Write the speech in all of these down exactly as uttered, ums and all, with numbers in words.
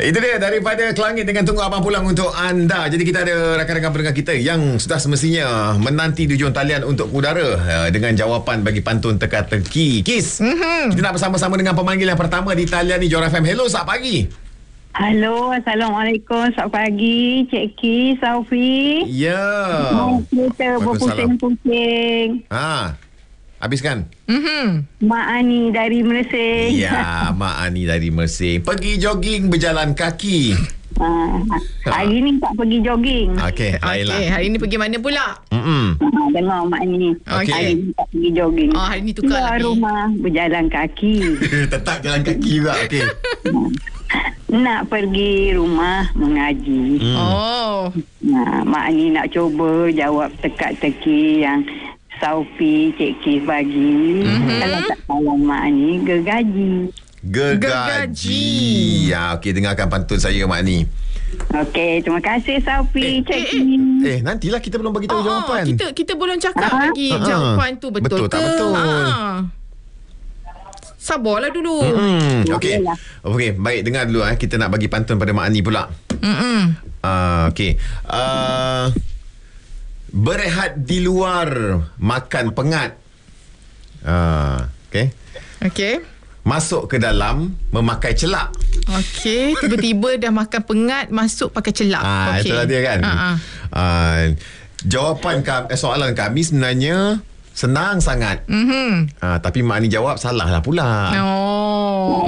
Itu dia daripada Kelangit dengan Tunggu Abang Pulang untuk anda. Jadi kita ada rakan-rakan pendengar kita yang sudah semestinya menanti di hujung talian untuk udara uh, dengan jawapan bagi pantun teka-teki. Kis, mm-hmm. kita nak bersama-sama dengan pemanggil yang pertama di talian ni, Jora F M. Hello, selamat pagi. Halo, Assalamualaikum. Selamat pagi, Cik Ki, Saufi. Ya. Yeah. Kita berpusing-pusing. Ha. Habiskan. Mm-hmm. Mak Ani dari Mersing. Ya, Mak Ani dari Mersing. Pergi jogging berjalan kaki. Ha. Hari ni tak pergi jogging. Okey, baiklah. Okey, hari ni pergi mana pula? Mm-mm. Ha, dengar Mak Ani. Okey. Hari ni tak pergi jogging. Oh, hari ni tukar Keluar lagi. rumah berjalan kaki. Tetap jalan kaki juga. Okey. Nak pergi rumah mengaji. Hmm. Oh. Ha, Mak Ani nak cuba jawab teka-teki yang Saufi, Cik Kis bagi. Mm-hmm. Kalau tak salah Mak Ani, gergaji. Gergaji. Ya, okey, dengarkan pantun saya, Mak Ni. Okey, terima kasih Saufi, Eh, Cik eh, Kis. Eh, nantilah kita belum bagi tahu Oh, jawapan. oh, kita kita belum cakap Ah. lagi Ah. jawapan tu betul, Betul ke? tak betul? Ah. Sabarlah dulu. Hmm, okey. Bolehlah. Okey, baik, dengar dulu eh. Kita nak bagi pantun pada Mak Ani pula. Mm-mm. Ah, okey. Ah, berehat di luar, makan pengat. Ah, okey. Okey. Masuk ke dalam, memakai celak. Okey, tiba-tiba dah makan pengat, masuk pakai celak. Ah, Okey. itulah dia kan. Ah, ah. Ah, jawapan kami, eh, soalan kami sebenarnya senang sangat. Mhm. Ah, tapi Mak Ani jawab salah lah pula. Oh.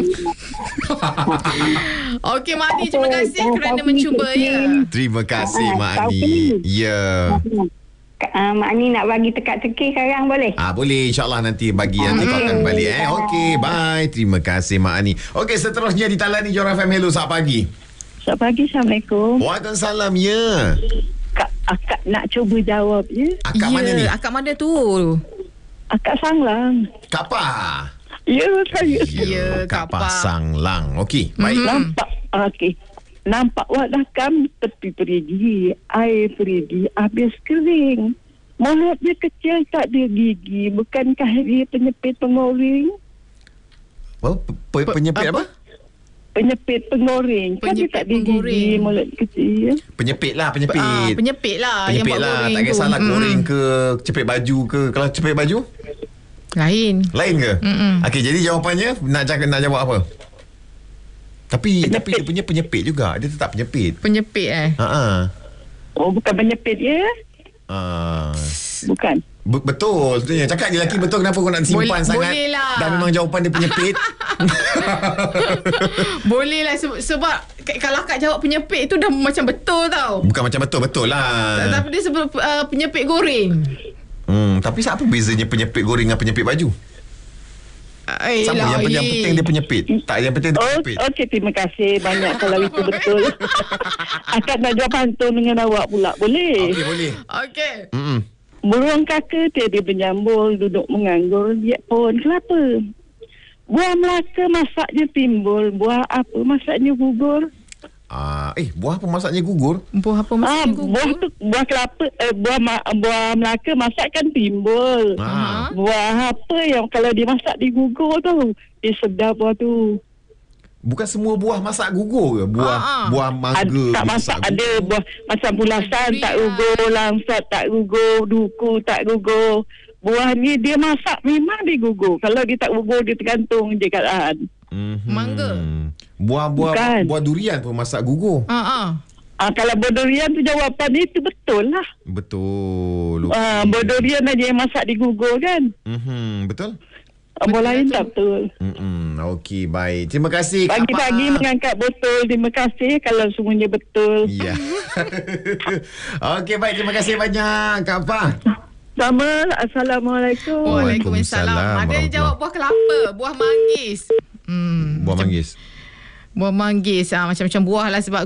Okey, Mak Ani, terima kasih Okey, kerana Saufi, mencuba Cik ya. Kim. Terima kasih Ah, Mak Saufi. Ani. Ya. Uh, Mak Ni nak bagi teka-teki sekarang boleh? Ah, boleh, insyaAllah nanti bagi nanti kau akan balik eh. Okey, bye. Terima kasih Mak Ani. Okey, seterusnya di talian ni Jora F M. Hello, selamat pagi. Selamat pagi, Assalamualaikum. Waalaikumsalam, ya. Kak, akak nak cuba jawab ya. Akak ya, mana ni? Akak mana tu? Akak Sanglang. Kak Pa. Ya, saya. Ya, Kak Kak Pa Pa. Sanglang. Okey, baik. Mhm. Nampak, okey. Nampak wadah kami tepi perigi, air perigi habis kering. Mulutnya kecil tak ada gigi, bukankah dia penyepit pengoring? Oh, pe- pe- penyepit apa? Penyepit pengoring. Kan dia Penyepit tak ada gigi, pengoring. mulut kecil. Penyepit lah, penyepit. Ah, penyepit lah. Penyepit yang buat lah. goreng Tak tu. kisahlah Mm. goreng ke, cepit baju ke. Kalau cepit baju, Lain. lain ke? Mm-mm. Okey, jadi jawapannya nak cakap nak jawab apa? Tapi Penyepit. tapi dia punya penyepit juga. Dia tetap penyepit. Penyepit eh. Ha ah. Oh, bukan penyepit ya? Ah. Bukan. Be- betul sebenarnya. Cakap je lelaki betul, kenapa kau nak simpan Boleh- sangat? boleh lah. Dah memang jawapan dia penyepit. Boleh lah se- sebab k- kalau akak jawab penyepit tu dah macam betul tau. Bukan macam betul-betul lah. Tapi dia sebab uh, penyepit goreng. Hmm, tapi apa bezanya penyepit goreng dengan penyepit baju? Eh, Sama, yang, lain. yang penting dia penyepit. Tak, yang penting dia Oh, penyepit. okey, terima kasih banyak kalau itu betul. Akak nak jawab pantun dengan awak pula, boleh? Okey, boleh. Okey. Mm-mm. Burung kaka tiada menyambul, duduk menganggur, dia pohon kelapa. Buah Melaka masaknya timbul, buah apa masaknya gugur? Ah, eh, buah apa masaknya gugur? Buah apa Ah, masih gugur? buah tu, buah kelapa, eh, buah ma- buah Melaka masak kan timbul. Ah. Buah apa yang kalau dimasak digugur tu, dia sedap buah tu. Bukan semua buah masak gugur ke? Buah Ah, ah. buah mangga Ad, tak masak gugur. ada buah macam bulasan tak Durian. gugur, langsat tak gugur, duku tak gugur. Buah ni dia masak memang dia gugur. Kalau dia tak gugur dia tergantung je keadaan. Mm-hmm. Mangga. Buah-buah Bukan. buah durian pun masak gugur. Ha ah. Ah, kalau bodorian tu jawapan dia tu betul lah. Betul. Okay. Ah, bodorian aja yang masak digugur kan. Mhm, betul? Ah, buah Betul lain tu. tak betul. Mhm. Okey, baik. Terima kasih Kak Pagi-pagi Pa. mengangkat botol. Terima kasih kalau semuanya betul. Ya. Okey, baik. Terima kasih banyak Kak Pa. Sama. Assalamualaikum. Waalaikumsalam. Waalaikumsalam Ada yang jawab buah kelapa, buah manggis. Hmm. Buah manggis. Buah manggis ah, macam-macam buah lah sebab